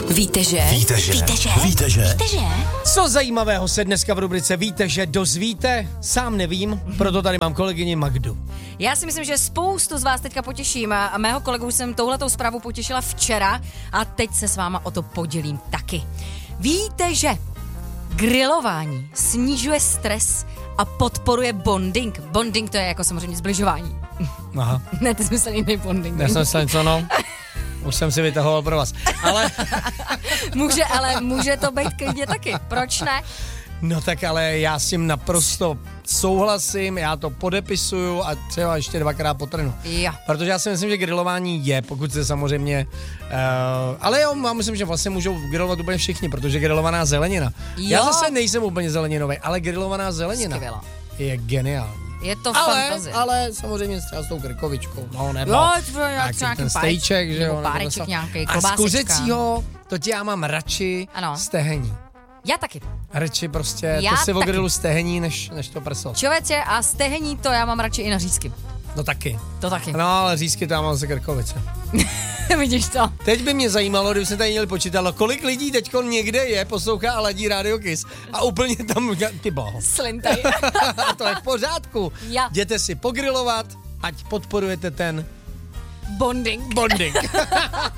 Víte, že? Co zajímavého se dneska v rubrice Víte, že dozvíte? Sám nevím, proto tady mám kolegyni Magdu. Já si myslím, že spoustu z vás teďka potěším a mého kolegu jsem touhletou zprávu potěšila včera a teď se s váma o to podělím taky. Víte, že grilování snižuje stres a podporuje bonding. Bonding to je jako samozřejmě zbližování. Aha. Ne, ty jsi myslel jiný bonding. Já jsem myslel něco, no. Už jsem si vytahoval pro vás. Ale může to být klidně taky. Proč ne? no tak ale já s tím naprosto souhlasím, já to podepisuju a třeba ještě 2krát potrhnu. Jo. Protože já si myslím, že grilování je, pokud se samozřejmě... ale jo, já myslím, že vlastně můžou grilovat úplně všichni, protože grilovaná zelenina. Jo. Já zase nejsem úplně zeleninový, ale grilovaná zelenina Skvělá. je geniální. Je to fantazie. Ale samozřejmě třeba s tou krkovičkou, no nebo Jo, nějaký ten stejček, že jo. nebo páreček nějaký, a z klobásečka. kuřecího, to ti já mám radši stehení. Já taky. Radši prostě, Já to si taky. ogrilu stehení, než to prso. Člověče, a stehení to já mám radši i na řízky. No taky. To taky. No ale řízky tam mám zase krkovice. Vidíš to? Teď by mě zajímalo, kdyby se tady měli počítalo, kolik lidí teďko někde je, poslouchá a ladí Radio Kiss a úplně tam, ty blaho. Slintaj. A to je v pořádku. Já. Jděte si pogrilovat, ať podporujete ten Bonding. bonding.